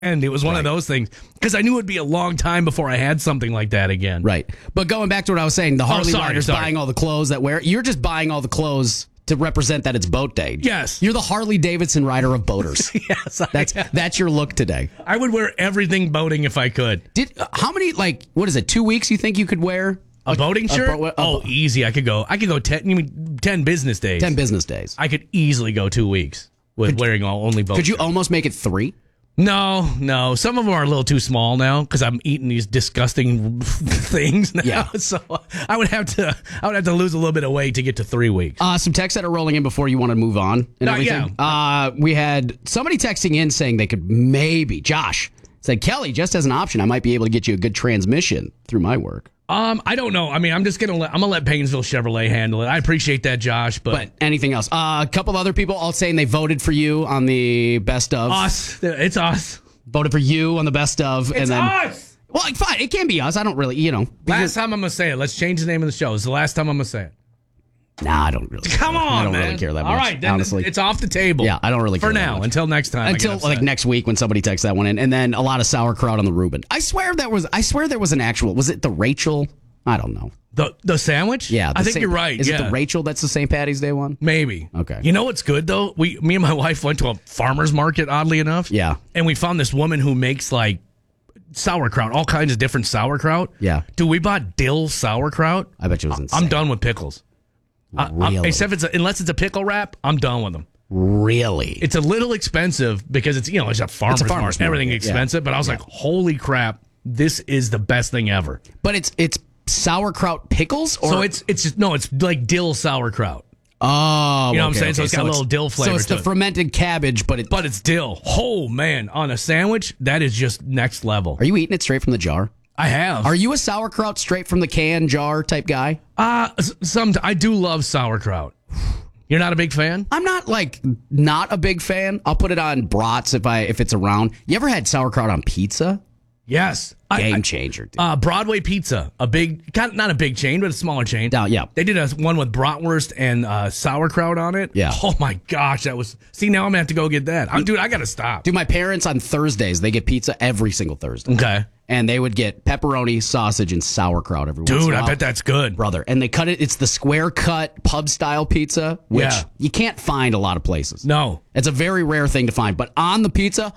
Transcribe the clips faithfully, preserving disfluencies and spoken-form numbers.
And it was one Right. of those things because I knew it'd be a long time before I had something like that again. Right. But going back to what I was saying, the Harley sorry, riders sorry. buying all the clothes that wear, you're just buying all the clothes to represent that it's boat day. Yes. You're the Harley Davidson rider of boaters. Yes, I, That's that's your look today. I would wear everything boating if I could. Did uh, how many like what is it? Two weeks you think you could wear A boating a shirt? bo- a- oh, easy. I could go. I could go ten. You mean ten business days? ten business days? I could easily go two weeks with wearing all only boat. Could you shirts. almost make it three? No, no. Some of them are a little too small now because I'm eating these disgusting things now. Yeah. So I would have to. I would have to lose a little bit of weight to get to three weeks. Uh, some texts that are rolling in before you want to move on and Uh, everything. Uh, we had somebody texting in saying they could maybe, Josh said, Kelly, just as an option, I might be able to get you a good transmission through my work. Um, I don't know. I mean, I'm just gonna let I'm gonna let Paynesville Chevrolet handle it. I appreciate that, Josh, but, But anything else? Uh, a couple other people all saying they voted for you on the best of. us, it's us. Voted for you on the best of. It's and then, us. Well, fine. It can be us. I don't really, you know. Last because- time I'm gonna say it. Let's change the name of the show. It's the last time I'm gonna say it. Nah, I don't really. Come on, I don't man. really care that much. All right, then honestly. it's off the table. Yeah, I don't really for care that now much. until next time. I Until get like upset. next week when somebody texts that one in, and then a lot of sauerkraut on the Reuben. I swear that was. I swear there was an actual. Was it the Rachel? I don't know. the the sandwich. Yeah, the I think Saint- you're right. Is yeah. it the Rachel that's the Saint Patty's Day one? Maybe. Okay. You know what's good though? We, me and my wife went to a farmer's market. Oddly enough. Yeah. And we found this woman who makes like sauerkraut, all kinds of different sauerkraut. Yeah. Dude, we bought dill sauerkraut. I bet you it was insane. I'm done with pickles. I- I'm- Really? except it's a, unless it's a pickle wrap, I'm done with them. Really? It's a little expensive because it's you know it's a farmer's, farmer's market, everything market, yeah. expensive. But I was like, holy crap, this is the best thing ever. But it's it's sauerkraut pickles, or So it's it's just no, it's like dill sauerkraut, oh, You know what I'm okay, saying? So okay. it's got a little dill flavor So it's to the it. fermented cabbage, but it. but it's dill. Oh man, on a sandwich, that is just next level. Are you eating it straight from the jar? I have. Are you a sauerkraut straight from the can jar type guy? Uh, s- some I do love sauerkraut. You're not a big fan? I'm not like not a big fan. I'll put it on brats if I if it's around. You ever had sauerkraut on pizza? Yes. I- Game I- changer, dude. Uh, Broadway Pizza, a big, kind of- not a big chain, but a smaller chain. Down- yeah. They did a one with bratwurst and uh, sauerkraut on it. Yeah. Oh my gosh, that was. See, now I'm gonna have to go get that. I'm, dude, I gotta stop. Dude, my parents on Thursdays, they get pizza every single Thursday. Okay. And they would get pepperoni, sausage, and sauerkraut every once in Dude, a I while. bet that's good. Brother. And they cut it, it's the square cut pub style pizza, which Yeah. you can't find a lot of places. No. It's a very rare thing to find. But on the pizza,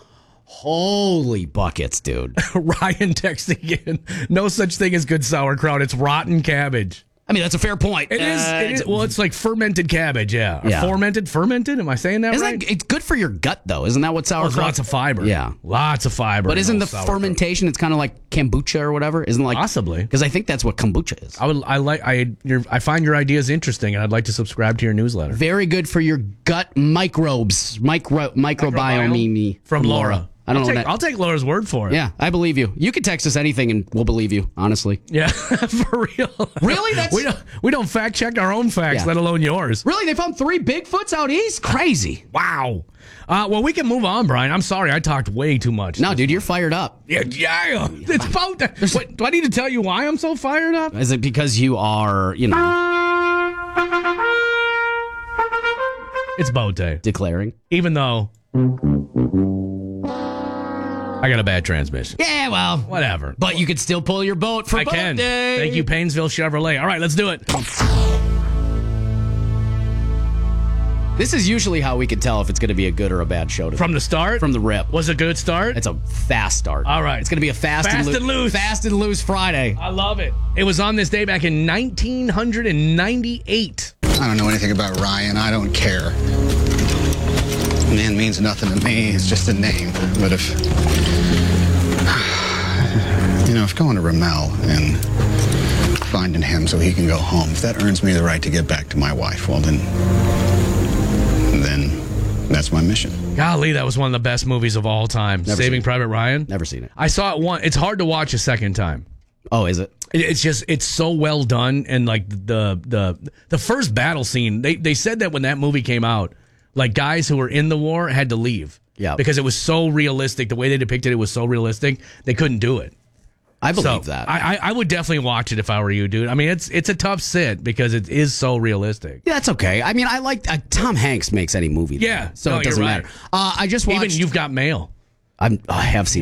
holy buckets, dude. Ryan texting in. No such thing as good sauerkraut. It's rotten cabbage. I mean, that's a fair point. It is. Uh, It is. Well, it's like fermented cabbage. Yeah. Or Yeah. Fermented. Fermented. Am I saying that Isn't right? that, it's good for your gut, though. Isn't that what Oh, sauerkraut? there's lots of fiber. Yeah. Lots of fiber. But in isn't the old sauerkraut. fermentation? It's kind of like kombucha or whatever. Isn't it like Possibly. Because I think that's what kombucha is. I would. I like. I. Your, I find your ideas interesting, and I'd like to subscribe to your newsletter. Very good for your gut microbes, micro microbiome. from Laura. I don't I'll know. take, That, I'll take Laura's word for it. yeah, I believe you. You can text us anything, and we'll believe you. Honestly, Yeah. For real. Really? That's- we don't. We don't fact check our own facts, Yeah. let alone yours. really, they found three Bigfoots out east. Crazy. Wow. Uh, well, we can move on, Brian. I'm sorry, I talked way too much. No, dude, you're fired up. Yeah, yeah. It's about that. Wait, do I need to tell you why I'm so fired up? Is it because you are, you know, It's boat day. declaring? Even though I got a bad transmission. Yeah, well, Whatever. but you could still pull your boat for I boat can. day. Thank you, Paynesville Chevrolet. All right, let's do it. This is usually how we can tell if it's going to be a good or a bad show. To From the start? from the rip. Was it a good start? It's a fast start. All right. It's going to be a fast, Fast and, and loose. Fast and loose Friday. I love it. It was on this day back in nineteen ninety-eight. I don't know anything about Ryan. I don't care. Man means nothing to me. It's just a name. But if, you know, if going to Ramel and finding him so he can go home, if that earns me the right to get back to my wife, well, then, then that's my mission. Golly, that was one of the best movies of all time. Never Saving seen it. Private Ryan. Never seen it. I saw it one. It's hard to watch a second time. Oh, is it? It- It's just it's so well done, and like the the the first battle scene. They they said that when that movie came out, like guys who were in the war had to leave. Yeah. because it was so realistic. The way they depicted it was so realistic. They couldn't do it. I believe So, that. I, I I would definitely watch it if I were you, dude. I mean, it's it's a tough sit because it is so realistic. yeah, that's okay. I mean, I like uh, Tom Hanks makes any movie. Yeah. so No, it doesn't you're right. matter. Uh, I just watched. Even You've Got Mail. I'm, I have seen